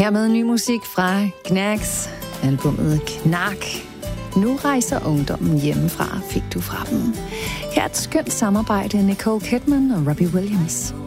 Hermed ny musik fra Knacks, albumet Knak. Nu rejser ungdommen hjemmefra, fik du fra dem. Her et skønt samarbejde, Nicole Kidman og Robbie Williams.